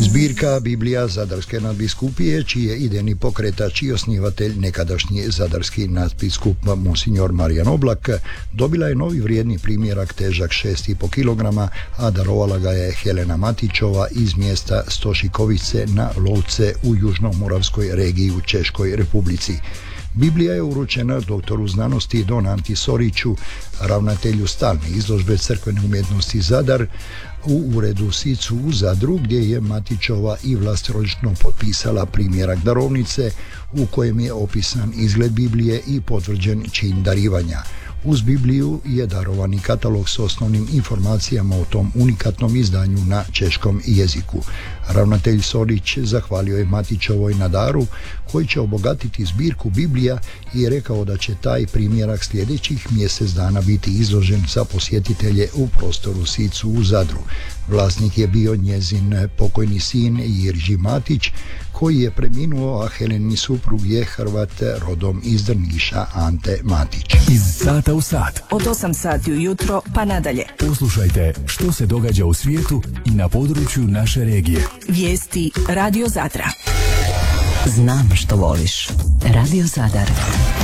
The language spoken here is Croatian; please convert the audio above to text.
Zbirka Biblija Zadarske nadbiskupije, čiji je idejni pokretač i osnivatelj nekadašnji zadarski nadbiskup monsignor Marijan Oblak, dobila je novi vrijedni primjerak težak 6,5 kg, a darovala ga je Helena Matićova iz mjesta Stošikovice na Lovce u Južnomoravskoj regiji u Češkoj Republici. Biblija je uručena doktoru znanosti Don Anti Soriću, ravnatelju stalne izložbe crkvene umjetnosti Zadar, u uredu Sicu u Zadru, gdje je Matićova i vlastoročno potpisala primjerak darovnice u kojem je opisan izgled Biblije i potvrđen čin darivanja. Uz Bibliju je darovani katalog s osnovnim informacijama o tom unikatnom izdanju na češkom jeziku. Ravnatelj Sorić zahvalio je Matićovoj na daru koji će obogatiti zbirku Biblija i rekao da će taj primjerak sljedećih mjesec dana biti izložen za posjetitelje u prostoru Sicu u Zadru. Vlasnik je bio njezin pokojni sin Jirži Matić, koji je preminuo, a Heleni suprug je Hrvat rodom iz Drniša, Ante Matić. Iz sata u sat. Od 8 sati ujutro pa nadalje. Poslušajte što se događa u svijetu i na području naše regije. Vijesti Radio Zadra. Znam što voliš. Radio Zadar.